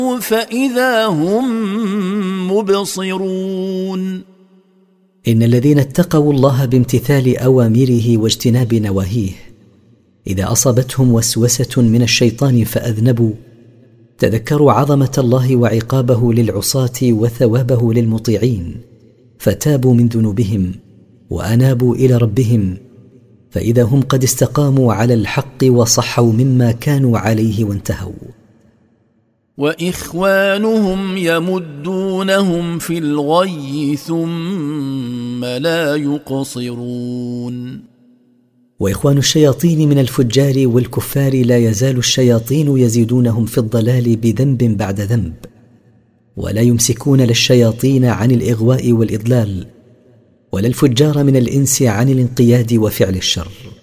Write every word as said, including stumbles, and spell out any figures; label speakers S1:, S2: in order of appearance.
S1: فإذا هم مبصرون.
S2: إن الذين اتقوا الله بامتثال أوامره واجتناب نواهيه إذا أصابتهم وسوسة من الشيطان فأذنبوا تذكروا عظمة الله وعقابه للعصاة وثوابه للمطيعين فتابوا من ذنوبهم وأنابوا إلى ربهم فإذا هم قد استقاموا على الحق وصحوا مما كانوا عليه وانتهوا.
S1: وإخوانهم يمدونهم في الغي ثم لا يقصرون.
S2: وإخوان الشياطين من الفجار والكفار لا يزال الشياطين يزيدونهم في الضلال بذنب بعد ذنب ولا يمسكون للشياطين عن الإغواء والإضلال ولا الفجار من الإنس عن الانقياد وفعل الشر.